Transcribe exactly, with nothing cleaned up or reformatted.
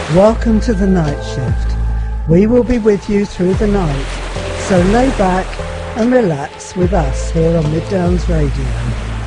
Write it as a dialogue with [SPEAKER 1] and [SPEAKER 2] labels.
[SPEAKER 1] Welcome to the night shift. We will be with you through the night, so lay back and relax with us here on Mid Downs Radio.